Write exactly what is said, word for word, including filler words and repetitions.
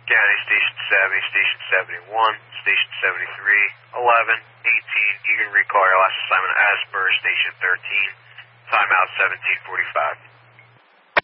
County, Station seventy, Station seventy-one, Station seventy-three, eleven, eighteen. You can recall your last assignment as per Station thirteen. Timeout seventeen forty-five.